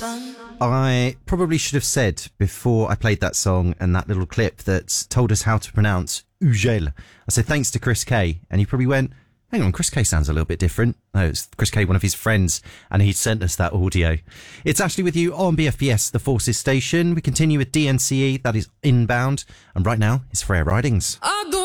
I probably should have said before I played that song and that little clip that told us how to pronounce Ugel. I said thanks to Chris K, and he probably went, hang on, Chris K sounds a little bit different. No, it's Chris K, one of his friends, and he sent us that audio. It's Ashley with you on BFBS, the Forces station. We continue with DNCE, that is Inbound, and right now it's Freya Ridings.